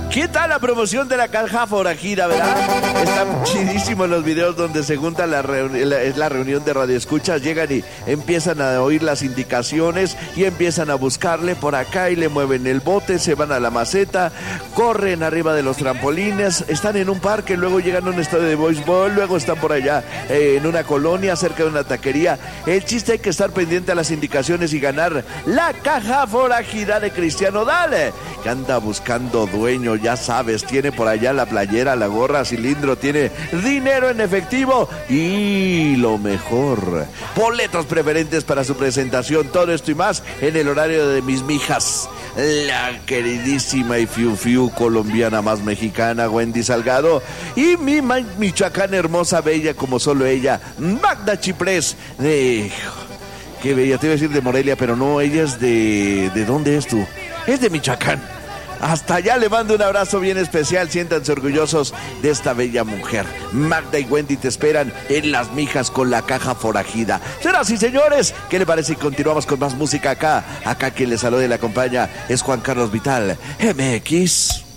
¿Qué tal la promoción de la caja forajida, verdad? Están chidísimos los videos donde se junta la reunión de radioescuchas, llegan y empiezan a oír las indicaciones y empiezan a buscarle por acá y le mueven el bote, se van a la maceta, corren arriba de los trampolines, están en un parque, luego llegan a un estadio de béisbol, luego están por allá en una colonia cerca de una taquería. El chiste hay que estar pendiente a las indicaciones y ganar la caja forajida de Cristiano Dale, que anda buscando dueño. Ya sabes, tiene por allá la playera, la gorra, cilindro, tiene dinero en efectivo y lo mejor, boletos preferentes para su presentación. Todo esto y más en el horario de mis mijas, la queridísima y fiu colombiana más mexicana, Wendy Salgado, y mi Michoacán hermosa, bella como solo ella, Magda Chiprés. Qué bella, te iba a decir de Morelia, pero no, ella es ¿de dónde es tú? Es de Michoacán. Hasta allá le mando un abrazo bien especial. Siéntanse orgullosos de esta bella mujer. Magda y Wendy te esperan en Las Mijas con la caja forajida. Señoras y señores, ¿qué le parece si continuamos con más música acá? Acá quien les saluda y le acompaña es Juan Carlos Vital, MX.